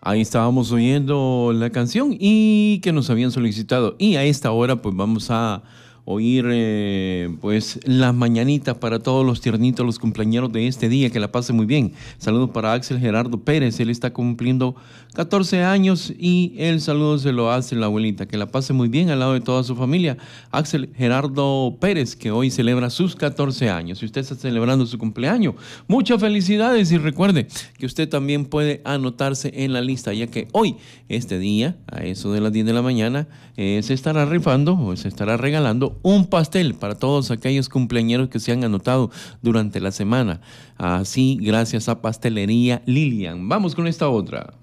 Ahí estábamos oyendo la canción y que nos habían solicitado. Y a esta hora pues vamos a oír pues las mañanitas para todos los tiernitos, los cumpleañeros de este día. Que la pase muy bien. Saludos para Axel Gerardo Pérez. Él está cumpliendo 14 años y el saludo se lo hace la abuelita. Que la pase muy bien al lado de toda su familia. Axel Gerardo Pérez, que hoy celebra sus 14 años. Si usted está celebrando su cumpleaños, muchas felicidades y recuerde que usted también puede anotarse en la lista, ya que hoy, este día, a eso de las 10 de la mañana, se estará rifando o se estará regalando un pastel para todos aquellos cumpleañeros que se han anotado durante la semana. Así, gracias a Pastelería Lilian. Vamos con esta otra.